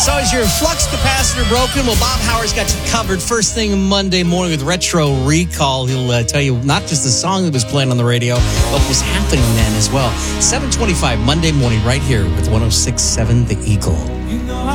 So is your flux capacitor broken? Well, Bob Howard's got you covered first thing Monday morning with Retro Recall. He'll tell you not just the song that was playing on the radio, but what was happening then as well. 7:25 Monday morning right here with 106.7 The Eagle. You know